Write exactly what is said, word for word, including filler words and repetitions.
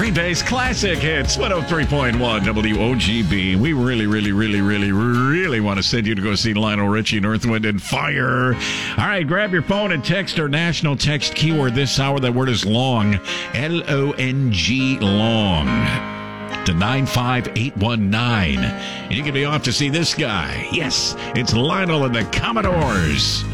Weekdays Classic Hits, one oh three point one W O G B. We really, really, really, really, really want to send you to go see Lionel Richie and Earth, Wind, and Fire. All right, grab your phone and text our national text keyword this hour. That word is long, L O N G, long, to nine five eight one nine. And you can be off to see this guy. Yes, it's Lionel and the Commodores.